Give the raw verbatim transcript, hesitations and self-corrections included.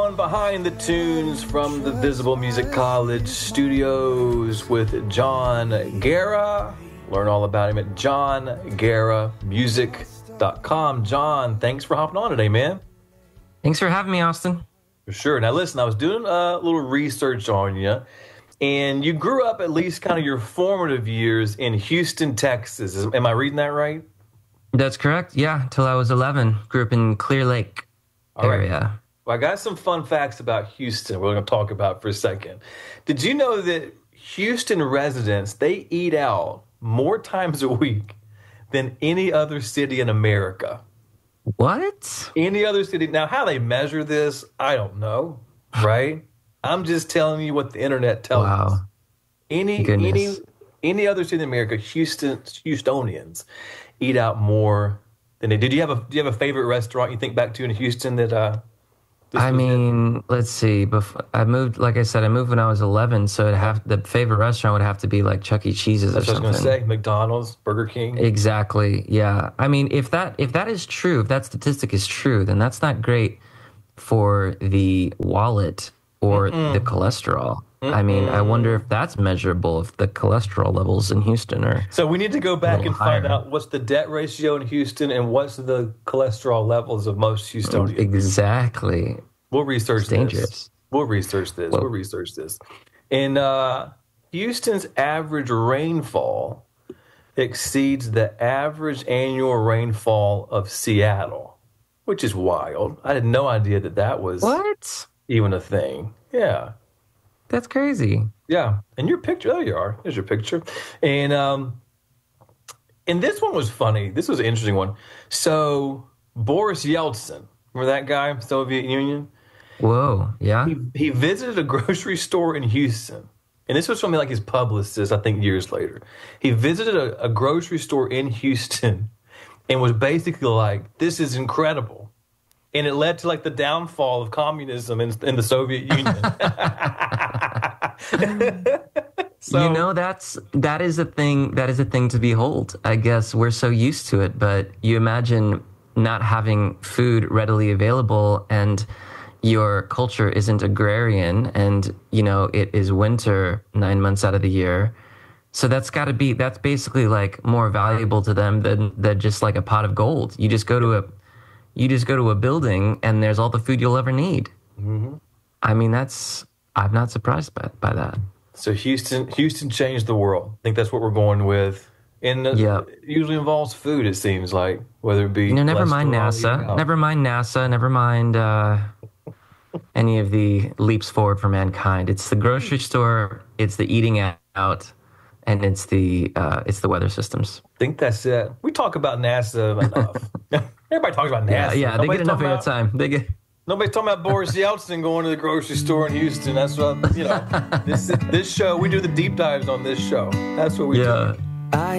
on Behind the Tunes from the Visible Music College studios with John Guerra. Learn all about him at john guerra music dot com. John, thanks for hopping on today, man. Thanks for having me, Austin. For sure. Now, listen, I was doing a little research on you, and you grew up at least kind of your formative years in Houston, Texas. Am I reading that right? That's correct. Yeah, till I was eleven. Grew up in Clear Lake area. Right. Well, I got some fun facts about Houston we're going to talk about for a second. Did you know that Houston residents, they eat out more times a week than any other city in America? What? Any other city. Now, how they measure this, I don't know, right? I'm just telling you what the internet tells wow. us. Any, Goodness. any, any other city in America, Houston, Houstonians eat out more than they did. You have a, do you have a favorite restaurant you think back to in Houston that, uh, I mean, it? let's see. Before, I moved, like I said, I moved when I was eleven, so it'd have the favorite restaurant would have to be like Chuck E. Cheese's That's or what something. I was going to say, McDonald's, Burger King. Exactly. Yeah. I mean, if that if that is true, if that statistic is true, then that's not great for the wallet or Mm-mm. the cholesterol. Mm-mm. I mean, I wonder if that's measurable, if the cholesterol levels in Houston are. So we need to go back and higher. find out what's the debt ratio in Houston and what's the cholesterol levels of most Houstonians. Exactly. We'll research it's dangerous. this. We'll research this. Well, we'll research this. And uh, Houston's average rainfall exceeds the average annual rainfall of Seattle, which is wild. I had no idea that that was what? even a thing. Yeah. That's crazy. Yeah. And your picture, there you are. There's your picture. And um, and this one was funny. This was an interesting one. So Boris Yeltsin, remember that guy, Soviet Union? Whoa, yeah. He, he visited a grocery store in Houston. And this was from like his publicist, I think, years later. He visited a, a grocery store in Houston and was basically like, this is incredible. And it led to like the downfall of communism in, in the Soviet Union. So, you know, that's that is a thing that is a thing to behold. I guess we're so used to it, but you imagine not having food readily available and your culture isn't agrarian and, you know, it is winter nine months out of the year. So that's got to be, that's basically like more valuable to them than, than just like a pot of gold. You just go to a, you just go to a building and there's all the food you'll ever need. Mm-hmm. I mean, that's, I'm not surprised by, by that. So Houston, Houston changed the world. I think that's what we're going with. And uh, yeah. it usually involves food, it seems like, whether it be... You know, never mind NASA. Out. Never mind NASA. Never mind uh, any of the leaps forward for mankind. It's the grocery store, it's the eating out, and it's the uh, it's the weather systems. I think that's it. We talk about NASA enough. Everybody talks about NASA. Yeah, yeah they get enough about, airtime. They get... Nobody's talking about Boris Yeltsin going to the grocery store in Houston. That's what, you know, this, this show, we do the deep dives on this show. That's what we yeah. do. I